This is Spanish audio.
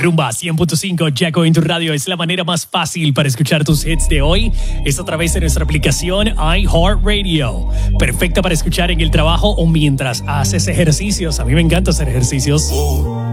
Rumba 100.5, Jaco en tu radio. Es la manera más fácil para escuchar tus hits de hoy. Es a través de nuestra aplicación iHeartRadio. Perfecta para escuchar en el trabajo o mientras haces ejercicios. A mí me encanta hacer ejercicios.